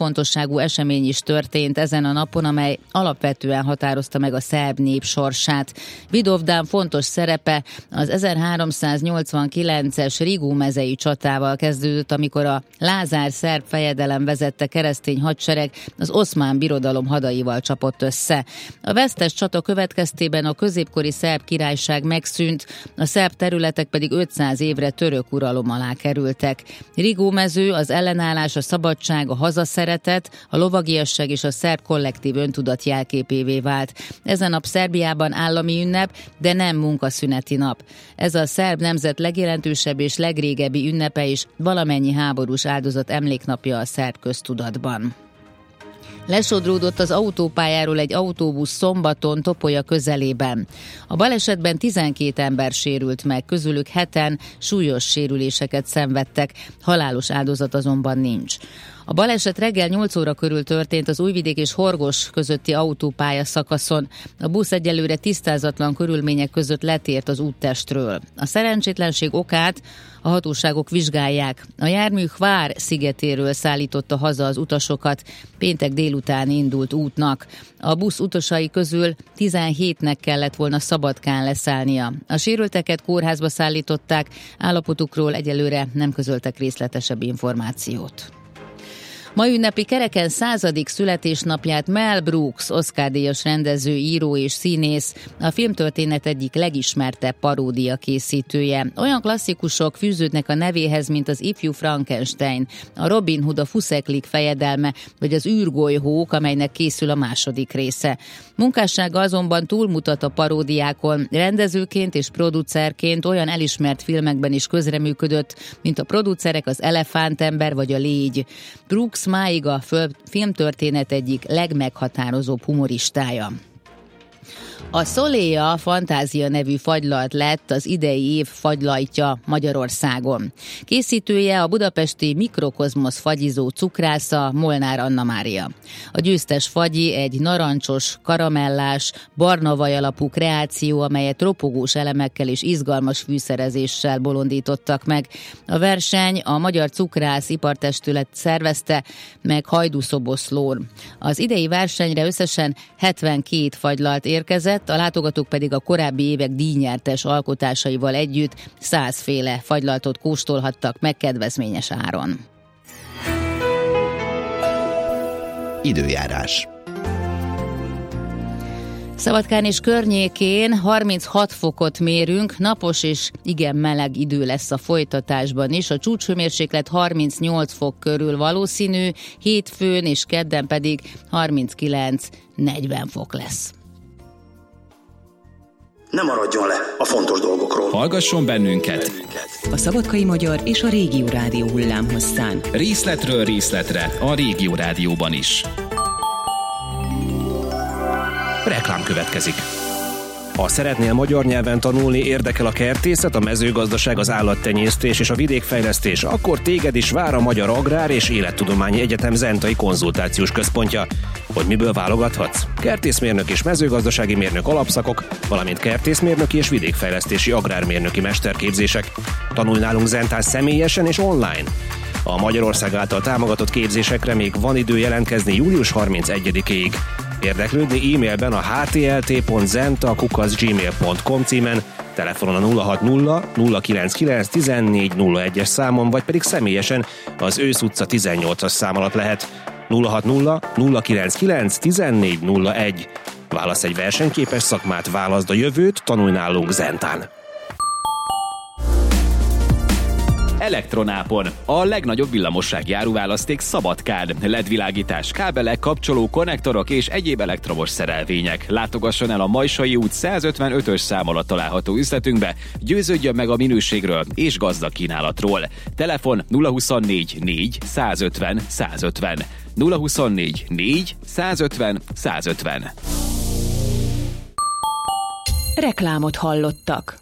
kulcsfontosságú esemény is történt ezen a napon, amely alapvetően határozta meg a szerb nép sorsát. Vidovdan fontos szerepe az 1389-es Rigó-mezei csatával kezdődött, amikor a Lázár szerb fejedelem vezette keresztény hadsereg az Oszmán Birodalom hadaival csapott össze. A vesztes csata következtében a középkori szerb királyság megszűnt, a szerb területek pedig 500 évre török uralom alá kerültek. Rigó-mező, az ellenállás, a szabadság, a hazaszeretet, a lovagiasság és a szerb kollektív öntudat jelképévé vált. Ez a nap Szerbiában állami ünnep, de nem munkaszüneti nap. Ez a szerb nemzet legjelentősebb és legrégebbi ünnepe is, valamennyi háborús áldozat emléknapja a szerb köztudatban. Lesodródott az autópályáról egy autóbusz szombaton Topolya közelében. A balesetben 12 ember sérült meg, közülük 7-en súlyos sérüléseket szenvedtek, halálos áldozat azonban nincs. A baleset reggel 8 óra körül történt az Újvidék és Horgos közötti autópálya szakaszon. A busz egyelőre tisztázatlan körülmények között letért az úttestről. A szerencsétlenség okát a hatóságok vizsgálják. A jármű Hvár szigetéről szállította haza az utasokat, péntek délután indult útnak. A busz utasai közül 17-nek kellett volna Szabadkán leszállnia. A sérülteket kórházba szállították, állapotukról egyelőre nem közöltek részletesebb információt. Ma ünnepi kereken 100. születésnapját Mel Brooks, Oscar-díjas rendező, író és színész, a filmtörténet egyik legismertebb paródia készítője. Olyan klasszikusok fűződnek a nevéhez, mint az Ifjú Frankenstein, a Robin Hood, a Fuszeklik fejedelme, vagy az űrgolyhók, amelynek készül a második része. Munkássága azonban túlmutat a paródiákon, rendezőként és producerként olyan elismert filmekben is közreműködött, mint a producerek, az Elefántember vagy a Légy. Brooks máig a filmtörténet egyik legmeghatározóbb humoristája. A Szoléa Fantázia nevű fagylalt lett az idei év fagylajtja Magyarországon. Készítője a budapesti Mikrokozmosz fagyizó cukrásza, Molnár Anna Mária. A győztes fagyi egy narancsos, karamellás, barna vaj alapú kreáció, amelyet ropogós elemekkel és izgalmas fűszerezéssel bolondítottak meg. A verseny a Magyar Cukrász Ipartestület szervezte meg Hajdúszoboszlón. Az idei versenyre összesen 72 fagylalt érkezett, a látogatók pedig a korábbi évek díjnyertes alkotásaival együtt 100 féle fagylaltot kóstolhattak meg kedvezményes áron. Időjárás. Szabadkán és környékén 36 fokot mérünk, napos és igen meleg idő lesz a folytatásban is. A csúcshőmérséklet 38 fok körül valószínű, hétfőn és kedden pedig 39-40 fok lesz. Ne maradjon le a fontos dolgokról. Hallgasson bennünket! A Szabadkai Magyar és a Régió Rádió hullámhosszán. Részletről részletre a Régió Rádióban is. Reklám következik. Ha szeretnél magyar nyelven tanulni, érdekel a kertészet, a mezőgazdaság, az állattenyésztés és a vidékfejlesztés, akkor téged is vár a Magyar Agrár és Élettudományi Egyetem Zentai Konzultációs Központja. Hogy miből válogathatsz? Kertészmérnök és mezőgazdasági mérnök alapszakok, valamint kertészmérnöki és vidékfejlesztési agrármérnöki mesterképzések. Tanulj nálunk Zentán személyesen és online. A Magyarország által támogatott képzésekre még van idő jelentkezni július 31-ig. Érdeklődni e-mailben a htlt.zenta@gmail.com címen, telefonon a 060 099 1401-es számon, vagy pedig személyesen az Ősz utca 18-as szám alatt lehet. 060 099 1401. Válasz egy versenyképes szakmát, válaszd a jövőt, tanulj nálunk Zentán. Elektronápon. A legnagyobb villamossági áruválaszték Szabadkán. LED-világítás, kábelek, kapcsoló, konnektorok és egyéb elektromos szerelvények. Látogasson el a Majsai út 155-ös szám alatt található üzletünkbe, győződjön meg a minőségről és gazdag kínálatról. Telefon 024 4 150 150. 024 4 150 150. Reklámot hallottak.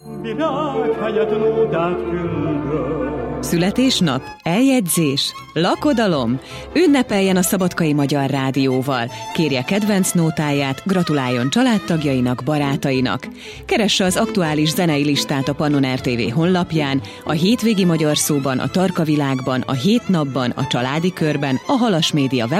Születésnap, eljegyzés, lakodalom. Ünnepeljen a Szabadkai Magyar Rádióval. Kérje kedvenc nótáját, gratuláljon családtagjainak, barátainak. Keresse az aktuális zenei listát a Pannon RTV honlapján, a Hétvégi Magyar Szóban, a Tarka Világban, a Hét Napban, a Családi Körben, a Halas Média web